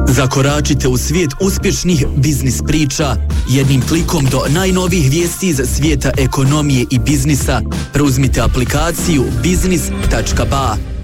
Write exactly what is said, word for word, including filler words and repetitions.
Zakoračite u svijet uspješnih biznis priča. Jednim klikom do najnovijih vijesti iz svijeta ekonomije i biznisa. Preuzmite aplikaciju biznis tačka ba.